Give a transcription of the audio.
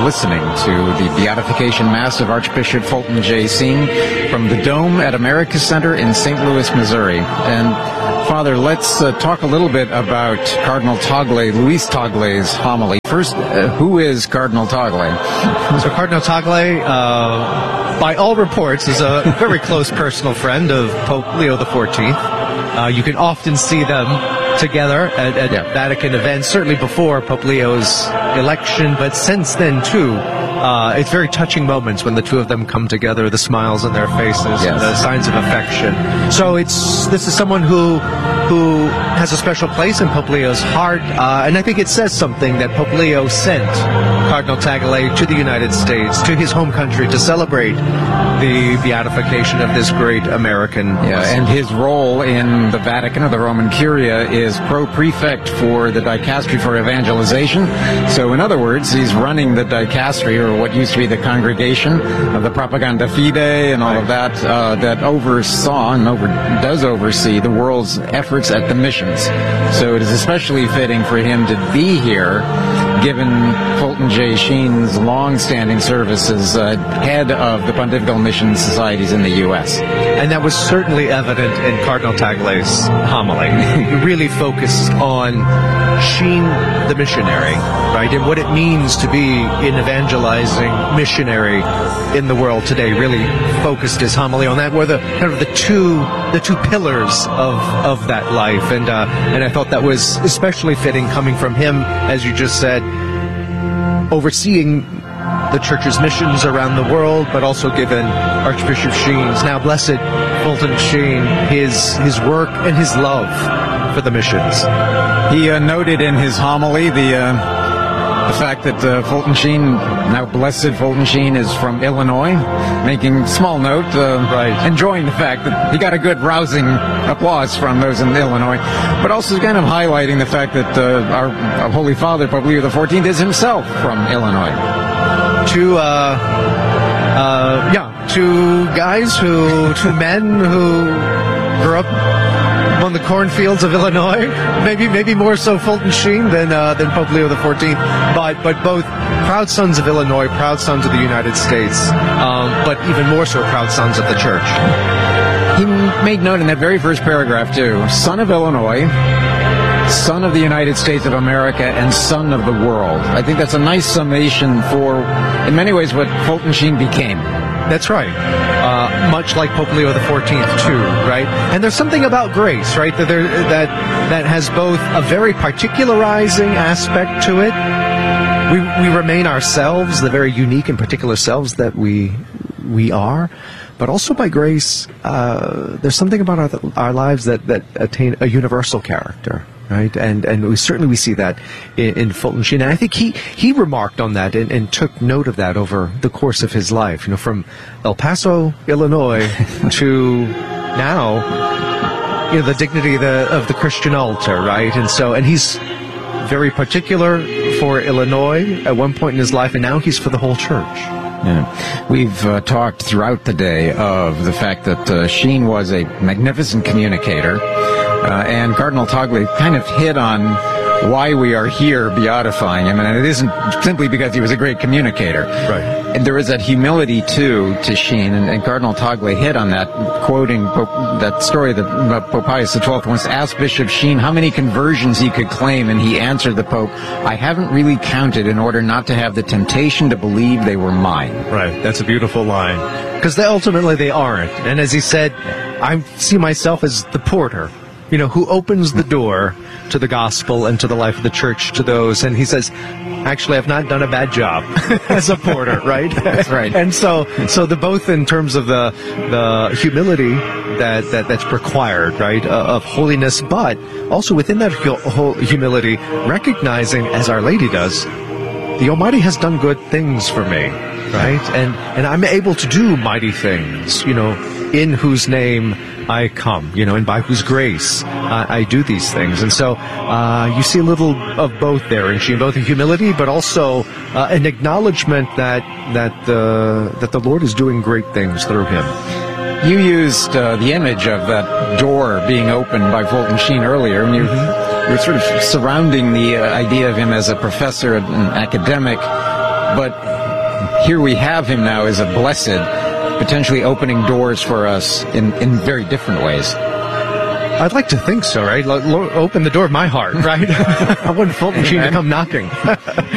listening to the Beatification Mass of Archbishop Fulton J. Sheen from the Dome at America Center in St. Louis, Missouri. And Father, let's talk a little bit about Cardinal Tagle, Luis Tagle's homily. First, who is Cardinal Tagle? So Cardinal Tagle, by all reports, is a very close personal friend of Pope Leo XIV. You can often see them together at Vatican events, certainly before Pope Leo's election, but since then too. It's very touching moments when the two of them come together, the smiles on their faces, and the signs of affection. So this is someone who has a special place in Pope Leo's heart, and I think it says something that Pope Leo sent Cardinal Tagle to the United States, to his home country, to celebrate the beatification of this great American. And his role in the Vatican, or the Roman Curia, is pro-prefect for the Dicastery for Evangelization. So in other words, he's running the Dicastery, or what used to be the Congregation of the Propaganda Fide and all of that, that oversaw and does oversee the world's efforts at the missions. So it is especially fitting for him to be here, given Fulton J. Sheen's long-standing service as head of the Pontifical Mission Societies in the U.S. And that was certainly evident in Cardinal Tagle's homily. He really focused on Sheen the missionary, right, and what it means to be an evangelizing missionary in the world today. Really focused his homily on that. Were the kind of the two pillars of that life, and I thought that was especially fitting coming from him, as you just said, overseeing the Church's missions around the world, but also given Archbishop Sheen's, now blessed Fulton Sheen, his work and his love for the missions. He noted in his homily the fact that Fulton Sheen, now blessed Fulton Sheen, is from Illinois, making small note, enjoying the fact that he got a good rousing applause from those in Illinois, but also kind of highlighting the fact that our Holy Father, Pope Leo XIV, is himself from Illinois. Two men who grew up on the cornfields of Illinois, maybe more so Fulton Sheen than Pope Leo XIV, but both proud sons of Illinois, proud sons of the United States, but even more so proud sons of the Church. He made note in that very first paragraph too: son of Illinois, son of the United States of America, and son of the world. I think that's a nice summation for, in many ways, what Fulton Sheen became. That's right. Much like Pope Leo XIV too, right? And there's something about grace, right? That has both a very particularizing aspect to it. We remain ourselves, the very unique and particular selves that we are. But also by grace, there's something about our lives that attain a universal character, right? And we see that in Fulton Sheen. And I think he remarked on that and took note of that over the course of his life. From El Paso, Illinois, to now, the dignity of the Christian altar, right? And he's very particular for Illinois at one point in his life, and now he's for the whole Church. Yeah. We've talked throughout the day of the fact that Sheen was a magnificent communicator, and Cardinal Tagle kind of hit on why we are here beatifying him, and it isn't simply because he was a great communicator. Right. And there is that humility, too, to Sheen, and Cardinal Tagle hit on that, quoting that story that Pope Pius XII once asked Bishop Sheen how many conversions he could claim, and he answered the Pope, "I haven't really counted in order not to have the temptation to believe they were mine." Right, that's a beautiful line. Because ultimately they aren't. And as he said, I see myself as the porter, who opens the door to the gospel and to the life of the Church to those. And he says, actually, I've not done a bad job as a porter, right? That's right. And so both in terms of the humility that's required, right, of holiness, but also within that whole humility, recognizing, as Our Lady does, the Almighty has done good things for me, right? And I'm able to do mighty things, in whose name I come, and by whose grace I do these things. And so you see a little of both there in Sheen, both in humility, but also an acknowledgement that the Lord is doing great things through him. You used the image of that door being opened by Fulton Sheen earlier, and you were sort of surrounding the idea of him as a professor, an academic, But here we have him now as a blessed, potentially opening doors for us in very different ways. I'd like to think so, right? Open the door of my heart, right? I wouldn't fault machine to come knocking.